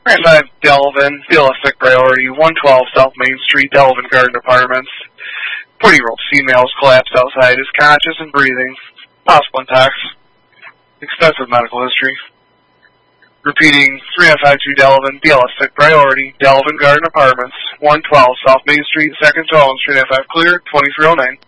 305 Delvin, BLS sick priority, 112 South Main Street, Delvin Garden Apartments. 40-year-old female is collapsed outside, is conscious and breathing. Possible intox. Extensive medical history. Repeating, 3952 Delvin, BLS sick priority, Delvin Garden Apartments, 112 South Main Street, 2nd to Allen Street, F5 clear, 2309.